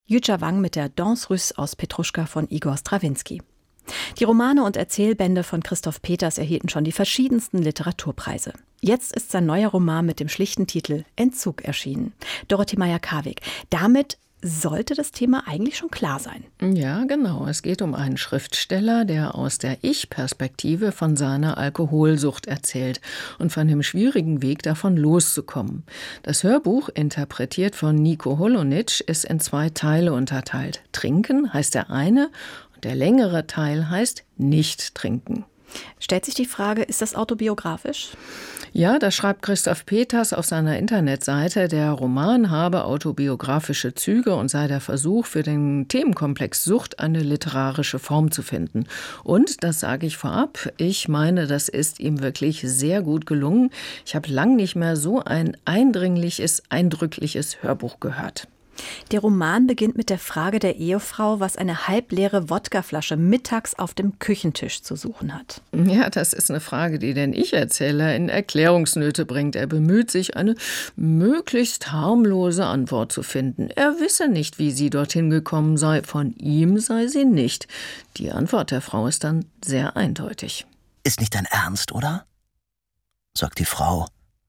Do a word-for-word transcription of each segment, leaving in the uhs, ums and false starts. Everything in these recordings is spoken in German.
Jütscha Wang mit der Danse Russe aus Petruschka von Igor Strawinski. Die Romane und Erzählbände von Christoph Peters erhielten schon die verschiedensten Literaturpreise. Jetzt ist sein neuer Roman mit dem schlichten Titel Entzug erschienen. Dorothee Meyer-Karwig. Damit sollte das Thema eigentlich schon klar sein. Ja, genau. Es geht um einen Schriftsteller, der aus der Ich-Perspektive von seiner Alkoholsucht erzählt und von dem schwierigen Weg, davon loszukommen. Das Hörbuch, interpretiert von Nico Holonitsch, ist in zwei Teile unterteilt. Trinken heißt der eine und der längere Teil heißt Nicht trinken. Stellt sich die Frage, ist das autobiografisch? Ja, das schreibt Christoph Peters auf seiner Internetseite. Der Roman habe autobiografische Züge und sei der Versuch, für den Themenkomplex Sucht eine literarische Form zu finden. Und, das sage ich vorab, ich meine, das ist ihm wirklich sehr gut gelungen. Ich habe lang nicht mehr so ein eindringliches, eindrückliches Hörbuch gehört. Der Roman beginnt mit der Frage der Ehefrau, was eine halbleere Wodkaflasche mittags auf dem Küchentisch zu suchen hat. Ja, das ist eine Frage, die den Ich-Erzähler in Erklärungsnöte bringt. Er bemüht sich, eine möglichst harmlose Antwort zu finden. Er wisse nicht, wie sie dorthin gekommen sei. Von ihm sei sie nicht. Die Antwort der Frau ist dann sehr eindeutig. Ist nicht dein Ernst, oder? Sagt die Frau.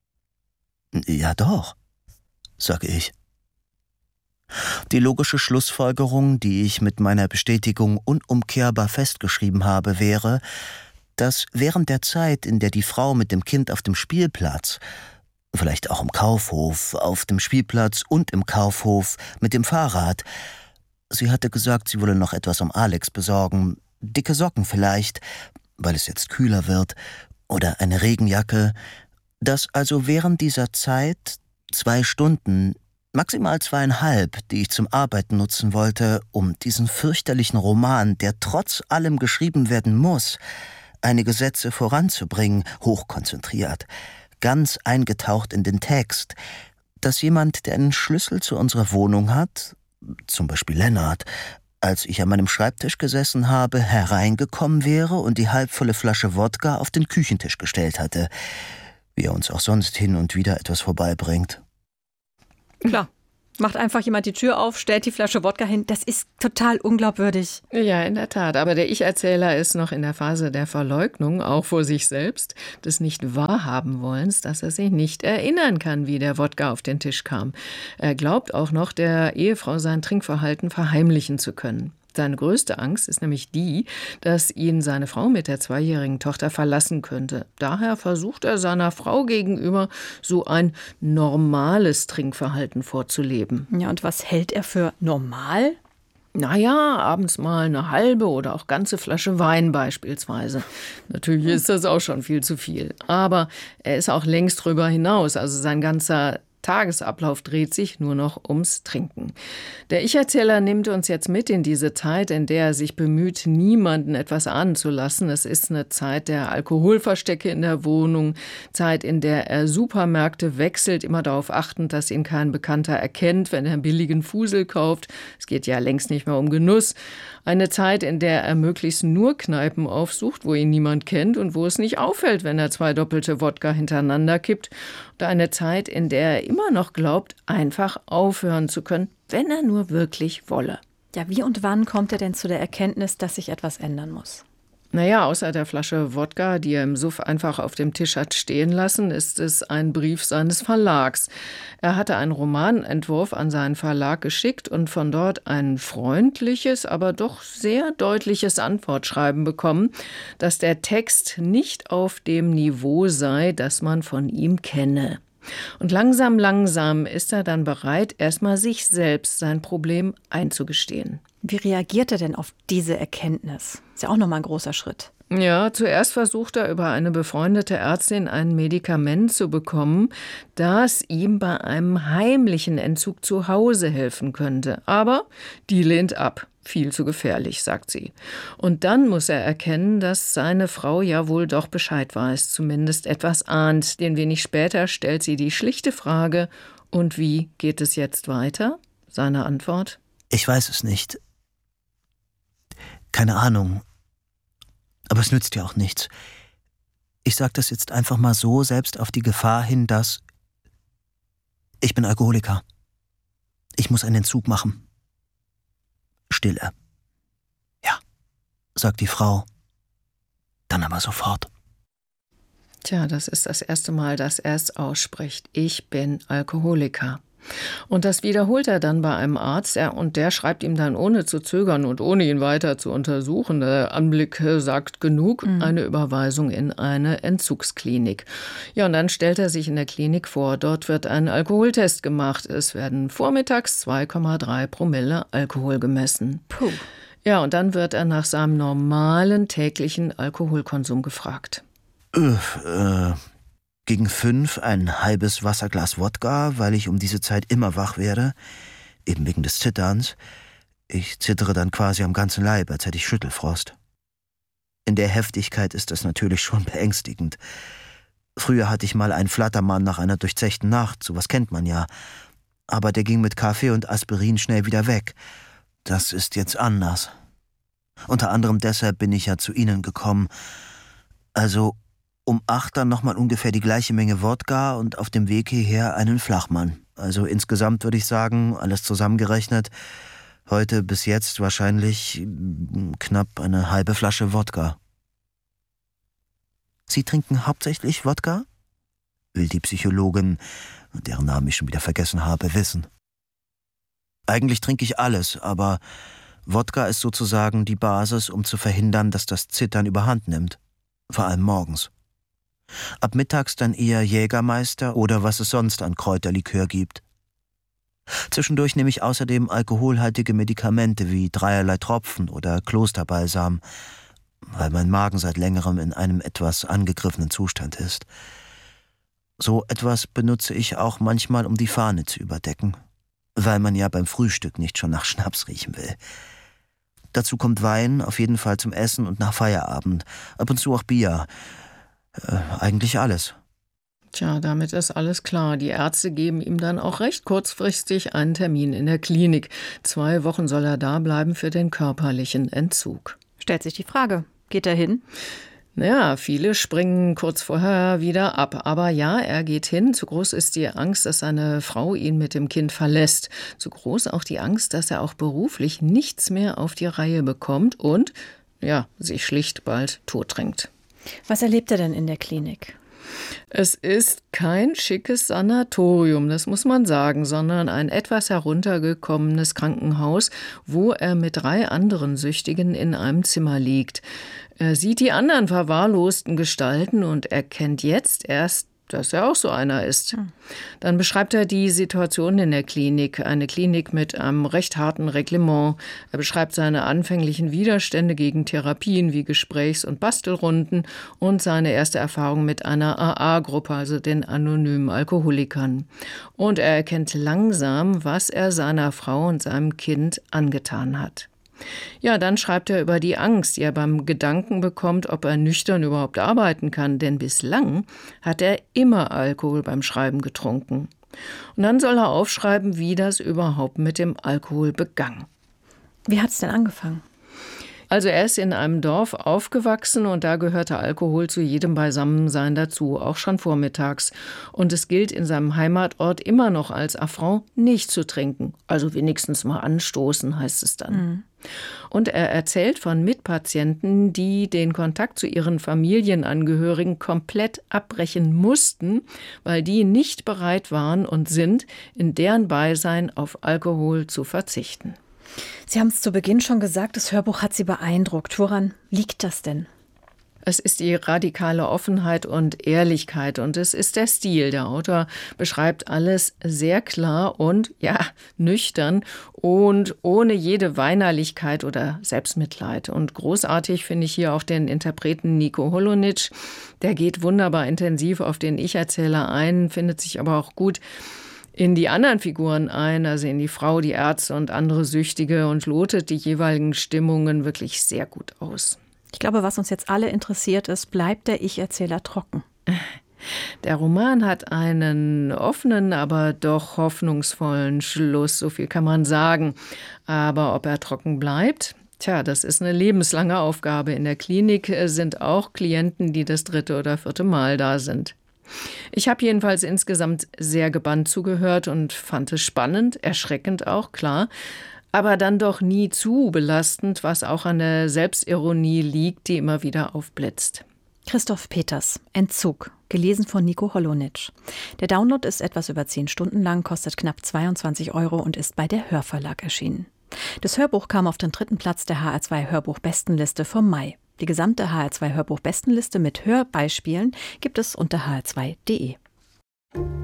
Ja doch, sag ich. Die logische Schlussfolgerung, die ich mit meiner Bestätigung unumkehrbar festgeschrieben habe, wäre, dass während der Zeit, in der die Frau mit dem Kind auf dem Spielplatz, vielleicht auch im Kaufhof, auf dem Spielplatz und im Kaufhof, mit dem Fahrrad, sie hatte gesagt, sie wolle noch etwas am Alex besorgen, dicke Socken vielleicht, weil es jetzt kühler wird, oder eine Regenjacke, dass also während dieser Zeit zwei Stunden, maximal zweieinhalb, die ich zum Arbeiten nutzen wollte, um diesen fürchterlichen Roman, der trotz allem geschrieben werden muss, einige Sätze voranzubringen, hochkonzentriert, ganz eingetaucht in den Text, dass jemand, der einen Schlüssel zu unserer Wohnung hat, zum Beispiel Lennart, als ich an meinem Schreibtisch gesessen habe, hereingekommen wäre und die halbvolle Flasche Wodka auf den Küchentisch gestellt hatte, wie er uns auch sonst hin und wieder etwas vorbeibringt. Klar. Macht einfach jemand die Tür auf, stellt die Flasche Wodka hin. Das ist total unglaubwürdig. Ja, in der Tat. Aber der Ich-Erzähler ist noch in der Phase der Verleugnung, auch vor sich selbst, des Nicht-Wahrhaben-Wollens, dass er sich nicht erinnern kann, wie der Wodka auf den Tisch kam. Er glaubt auch noch, der Ehefrau sein Trinkverhalten verheimlichen zu können. Seine größte Angst ist nämlich die, dass ihn seine Frau mit der zweijährigen Tochter verlassen könnte. Daher versucht er seiner Frau gegenüber so ein normales Trinkverhalten vorzuleben. Ja, und was hält er für normal? Naja, abends mal eine halbe oder auch ganze Flasche Wein beispielsweise. Natürlich ist das auch schon viel zu viel. Aber er ist auch längst drüber hinaus. Also sein ganzer Tagesablauf dreht sich nur noch ums Trinken. Der Ich-Erzähler nimmt uns jetzt mit in diese Zeit, in der er sich bemüht, niemanden etwas ahnen zu lassen. Es ist eine Zeit der Alkoholverstecke in der Wohnung, Zeit, in der er Supermärkte wechselt, immer darauf achtend, dass ihn kein Bekannter erkennt, wenn er einen billigen Fusel kauft. Es geht ja längst nicht mehr um Genuss. Eine Zeit, in der er möglichst nur Kneipen aufsucht, wo ihn niemand kennt und wo es nicht auffällt, wenn er zwei doppelte Wodka hintereinander kippt. Und eine Zeit, in der er immer noch glaubt, einfach aufhören zu können, wenn er nur wirklich wolle. Ja, wie und wann kommt er denn zu der Erkenntnis, dass sich etwas ändern muss? Naja, außer der Flasche Wodka, die er im Suff einfach auf dem Tisch hat stehen lassen, ist es ein Brief seines Verlags. Er hatte einen Romanentwurf an seinen Verlag geschickt und von dort ein freundliches, aber doch sehr deutliches Antwortschreiben bekommen, dass der Text nicht auf dem Niveau sei, das man von ihm kenne. Und langsam, langsam ist er dann bereit, erstmal sich selbst sein Problem einzugestehen. Wie reagiert er denn auf diese Erkenntnis? Ist ja auch nochmal ein großer Schritt. Ja, zuerst versucht er über eine befreundete Ärztin ein Medikament zu bekommen, das ihm bei einem heimlichen Entzug zu Hause helfen könnte. Aber die lehnt ab. Viel zu gefährlich, sagt sie. Und dann muss er erkennen, dass seine Frau ja wohl doch Bescheid weiß, zumindest etwas ahnt. Denn wenig später stellt sie die schlichte Frage: Und wie geht es jetzt weiter? Seine Antwort: Ich weiß es nicht. Keine Ahnung. Aber es nützt ja auch nichts. Ich sage das jetzt einfach mal so, selbst auf die Gefahr hin, dass ich bin Alkoholiker. Ich muss einen Entzug machen. Stille. Ja, sagt die Frau. Dann aber sofort. Tja, das ist das erste Mal, dass er es ausspricht. Ich bin Alkoholiker. Und das wiederholt er dann bei einem Arzt, er, und der schreibt ihm dann ohne zu zögern und ohne ihn weiter zu untersuchen, der Anblick sagt genug, mhm. eine Überweisung in eine Entzugsklinik. Ja, und dann stellt er sich in der Klinik vor, dort wird ein Alkoholtest gemacht. Es werden vormittags zwei Komma drei Promille Alkohol gemessen. Puh. Ja, und dann wird er nach seinem normalen täglichen Alkoholkonsum gefragt. Äh, äh... Gegen fünf ein halbes Wasserglas Wodka, weil ich um diese Zeit immer wach werde, eben wegen des Zitterns. Ich zittere dann quasi am ganzen Leib, als hätte ich Schüttelfrost. In der Heftigkeit ist das natürlich schon beängstigend. Früher hatte ich mal einen Flattermann nach einer durchzechten Nacht, sowas kennt man ja. Aber der ging mit Kaffee und Aspirin schnell wieder weg. Das ist jetzt anders. Unter anderem deshalb bin ich ja zu Ihnen gekommen. Also um acht dann nochmal ungefähr die gleiche Menge Wodka und auf dem Weg hierher einen Flachmann. Also insgesamt würde ich sagen, alles zusammengerechnet, heute bis jetzt wahrscheinlich knapp eine halbe Flasche Wodka. Sie trinken hauptsächlich Wodka? Will die Psychologin, deren Namen ich schon wieder vergessen habe, wissen. Eigentlich trinke ich alles, aber Wodka ist sozusagen die Basis, um zu verhindern, dass das Zittern überhand nimmt. Vor allem morgens. Ab mittags dann eher Jägermeister oder was es sonst an Kräuterlikör gibt. Zwischendurch nehme ich außerdem alkoholhaltige Medikamente wie dreierlei Tropfen oder Klosterbalsam, weil mein Magen seit längerem in einem etwas angegriffenen Zustand ist. So etwas benutze ich auch manchmal, um die Fahne zu überdecken, weil man ja beim Frühstück nicht schon nach Schnaps riechen will. Dazu kommt Wein, auf jeden Fall zum Essen und nach Feierabend, ab und zu auch Bier. Äh, eigentlich alles. Tja, damit ist alles klar. Die Ärzte geben ihm dann auch recht kurzfristig einen Termin in der Klinik. Zwei Wochen soll er da bleiben für den körperlichen Entzug. Stellt sich die Frage, geht er hin? Naja, viele springen kurz vorher wieder ab. Aber ja, er geht hin. Zu groß ist die Angst, dass seine Frau ihn mit dem Kind verlässt. Zu groß auch die Angst, dass er auch beruflich nichts mehr auf die Reihe bekommt und, ja, sich schlicht bald totdrängt. Was erlebt er denn in der Klinik? Es ist kein schickes Sanatorium, das muss man sagen, sondern ein etwas heruntergekommenes Krankenhaus, wo er mit drei anderen Süchtigen in einem Zimmer liegt. Er sieht die anderen verwahrlosten Gestalten und erkennt jetzt erst, dass er auch so einer ist. Dann beschreibt er die Situation in der Klinik, eine Klinik mit einem recht harten Reglement. Er beschreibt seine anfänglichen Widerstände gegen Therapien wie Gesprächs- und Bastelrunden und seine erste Erfahrung mit einer A A-Gruppe, also den anonymen Alkoholikern. Und er erkennt langsam, was er seiner Frau und seinem Kind angetan hat. Ja, dann schreibt er über die Angst, die er beim Gedanken bekommt, ob er nüchtern überhaupt arbeiten kann, denn bislang hat er immer Alkohol beim Schreiben getrunken. Und dann soll er aufschreiben, wie das überhaupt mit dem Alkohol begann. Wie hat es denn angefangen? Also er ist in einem Dorf aufgewachsen und da gehörte Alkohol zu jedem Beisammensein dazu, auch schon vormittags. Und es gilt in seinem Heimatort immer noch als Affront, nicht zu trinken. Also wenigstens mal anstoßen, heißt es dann. Mhm. Und er erzählt von Mitpatienten, die den Kontakt zu ihren Familienangehörigen komplett abbrechen mussten, weil die nicht bereit waren und sind, in deren Beisein auf Alkohol zu verzichten. Sie haben es zu Beginn schon gesagt, das Hörbuch hat Sie beeindruckt. Woran liegt das denn? Es ist die radikale Offenheit und Ehrlichkeit und es ist der Stil. Der Autor beschreibt alles sehr klar und, ja, nüchtern und ohne jede Weinerlichkeit oder Selbstmitleid. Und großartig finde ich hier auch den Interpreten Nico Holonitsch. Der geht wunderbar intensiv auf den Ich-Erzähler ein, findet sich aber auch gut in die anderen Figuren ein, also in die Frau, die Ärzte und andere Süchtige und lotet die jeweiligen Stimmungen wirklich sehr gut aus. Ich glaube, was uns jetzt alle interessiert ist, bleibt der Ich-Erzähler trocken? Der Roman hat einen offenen, aber doch hoffnungsvollen Schluss, so viel kann man sagen. Aber ob er trocken bleibt? Tja, das ist eine lebenslange Aufgabe. In der Klinik sind auch Klienten, die das dritte oder vierte Mal da sind. Ich habe jedenfalls insgesamt sehr gebannt zugehört und fand es spannend, erschreckend auch, klar. aber dann doch nie zu belastend, was auch an der Selbstironie liegt, die immer wieder aufblitzt. Christoph Peters, Entzug, gelesen von Nico Holonitsch. Der Download ist etwas über zehn Stunden lang, kostet knapp zweiundzwanzig Euro und ist bei der Hörverlag erschienen. Das Hörbuch kam auf den dritten Platz der H R zwei Hörbuch-Bestenliste vom Mai. Die gesamte H R zwei Hörbuch-Bestenliste mit Hörbeispielen gibt es unter h r zwei punkt d e.